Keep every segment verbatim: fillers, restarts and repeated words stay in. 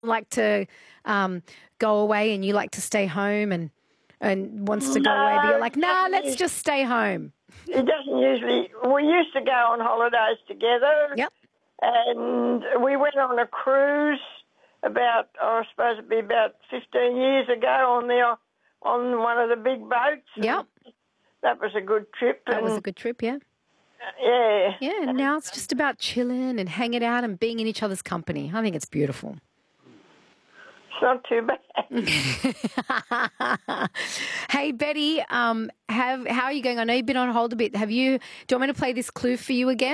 like to um, go away and you like to stay home and, and wants to go away, but you're like, nah, let's just stay home. He doesn't usually. We used to go on holidays together. Yep. And we went on a cruise about, I suppose it'd be about fifteen years ago on the on one of the big boats. Yep. That was a good trip. That and, was a good trip, yeah. Yeah. Yeah, and now it's just about chilling and hanging out and being in each other's company. I think it's beautiful. It's not too bad. Hey, Betty, um, have how are you going? I know you've been on hold a bit. Have you? Do you want me to play this clue for you again?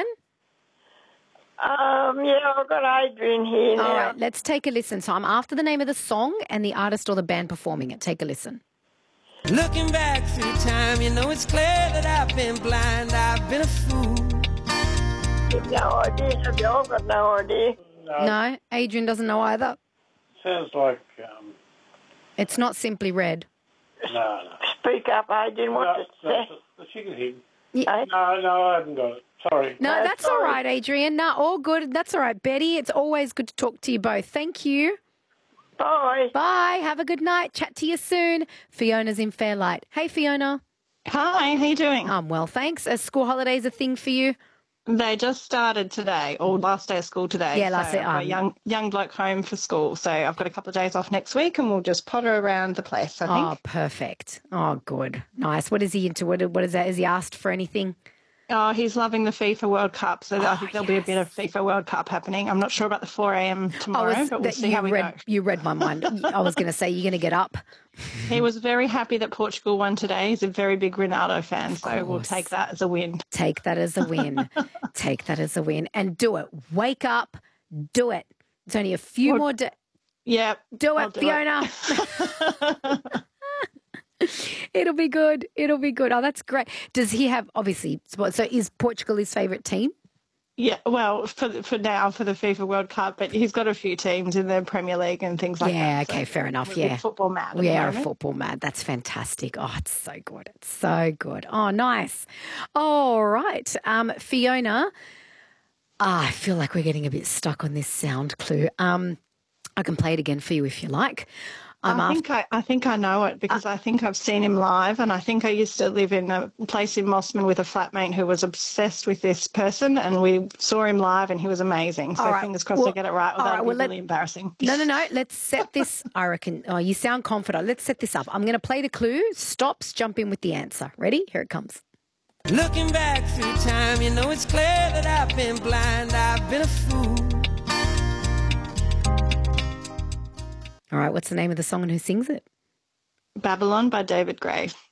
Um, yeah, I've got Adrian here now. All right, let's take a listen. So I'm after the name of the song and the artist or the band performing it. Take a listen. Looking back through time, you know it's clear that I've been blind, I've been a fool. I've no idea, have you? I've got no idea. No. no, Adrian doesn't know either. Sounds like... Um, it's not Simply Red. No, no. Speak up, Adrian. What's it say? The chicken head. Yeah. No, no, I haven't got it. Sorry. No, no that's sorry. all right, Adrian. No, all good. That's all right, Betty. It's always good to talk to you both. Thank you. Bye. Bye. Have a good night. Chat to you soon. Fiona's in Fairlight. Hey, Fiona. Hi, how you doing? I'm well, thanks. Are school holidays a thing for you? They just started today, or last day of school today. Yeah, last so day. I've got a Um, young, young bloke home for school, so I've got a couple of days off next week and we'll just potter around the place, I think. Oh, perfect. Oh, good. Nice. What is he into? What, what is that? Has he asked for anything? Oh, he's loving the FIFA World Cup, so oh, I think there'll yes. be a bit of FIFA World Cup happening. I'm not sure about the four a.m. tomorrow, was, but we'll see you how we read, go. You read my mind. I was going to say, you're going to get up. He was very happy that Portugal won today. He's a very big Ronaldo fan, so we'll take that as a win. Take that as a win. Take that as a win. And do it. Wake up. Do it. It's only a few Well, more days. Yeah. Do I'll it, do Fiona. It. It'll be good. It'll be good. Oh, that's great. Does he have, obviously, so is Portugal his favourite team? Yeah, well, for for now, for the FIFA World Cup, but he's got a few teams in the Premier League and things like yeah, that. Yeah, okay, so fair enough, we're yeah. football mad. We are football mad. That's fantastic. Oh, it's so good. It's so good. Oh, nice. All right. Um, Fiona, ah, I feel like we're getting a bit stuck on this sound clue. Um, I can play it again for you if you like. I'm I after- think I, I think I know it because uh, I think I've seen him live, and I think I used to live in a place in Mossman with a flatmate who was obsessed with this person, and we saw him live, and he was amazing. So right. fingers crossed well, I get it right, or all that'll right, well, be let, really embarrassing. No, no, no. Let's set this. I reckon. Oh, you sound confident. Let's set this up. I'm going to play the clue. Stops. Jump in with the answer. Ready? Here it comes. Looking back through time, you know it's clear that I've been blind, I've been a fool. All right, what's the name of the song and who sings it? Babylon by David Gray.